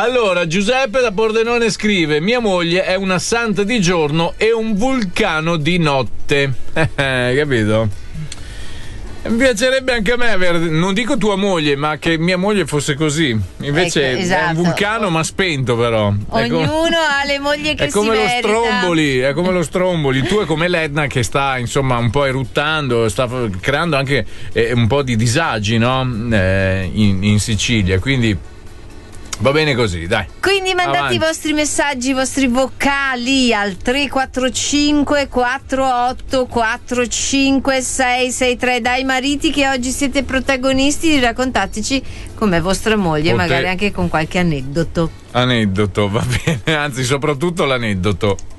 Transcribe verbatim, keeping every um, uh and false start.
Allora, Giuseppe da Pordenone scrive: mia moglie è una santa di giorno e un vulcano di notte. Eh, capito? Mi piacerebbe anche a me avere, non dico tua moglie, ma che mia moglie fosse così. Invece ecco, esatto. È un vulcano ma spento, però. Ognuno come, ha le mogli che è come si lo merita. Stromboli, è come lo Stromboli. Il tuo è come l'Etna che sta insomma un po' eruttando, sta creando anche eh, un po' di disagi, no? Eh, in, in Sicilia, quindi va bene così, dai. Quindi mandate Avanti. i vostri messaggi, i vostri vocali al tre quattro cinque quattro otto quattro cinque sei sei tre. Dai mariti che oggi siete protagonisti, raccontateci com'è vostra moglie, Pote... magari anche con qualche aneddoto. Aneddoto, va bene, anzi soprattutto l'aneddoto.